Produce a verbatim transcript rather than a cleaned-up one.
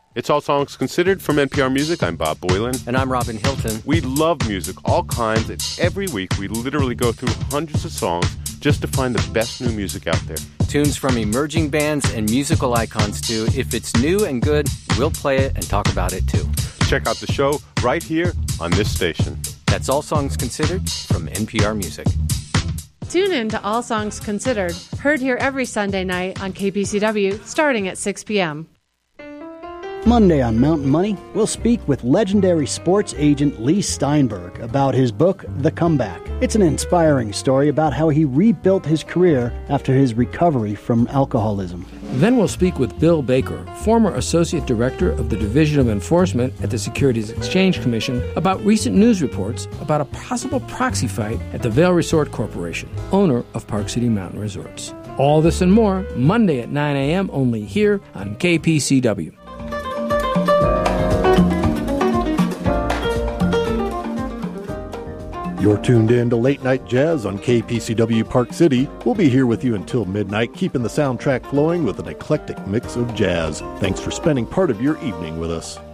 It's All Songs Considered from N P R Music. I'm Bob Boylan. And I'm Robin Hilton. We love music, all kinds, and every week we literally go through hundreds of songs just to find the best new music out there. Tunes from emerging bands and musical icons, too. If it's new and good, we'll play it and talk about it, too. Check out the show right here on this station. That's All Songs Considered from N P R Music. Tune in to All Songs Considered, heard here every Sunday night on K P C W, starting at six p.m. Monday on Mountain Money, we'll speak with legendary sports agent Lee Steinberg about his book, The Comeback. It's an inspiring story about how he rebuilt his career after his recovery from alcoholism. Then we'll speak with Bill Baker, former Associate Director of the Division of Enforcement at the Securities Exchange Commission, about recent news reports about a possible proxy fight at the Vail Resort Corporation, owner of Park City Mountain Resorts. All this and more, Monday at nine a.m. only here on K P C W. You're tuned in to Late Night Jazz on K P C W Park City. We'll be here with you until midnight, keeping the soundtrack flowing with an eclectic mix of jazz. Thanks for spending part of your evening with us.